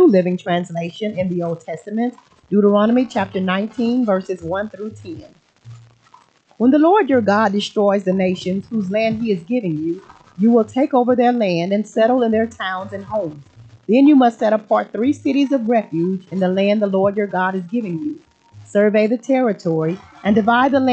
New Living Translation in the Old Testament, Deuteronomy chapter 19, verses 1 through 10. When the Lord your God destroys the nations whose land he is giving you, you will take over their land and settle in their towns and homes. Then you must set apart 3 cities of refuge in the land the Lord your God is giving you. Survey the territory and divide the land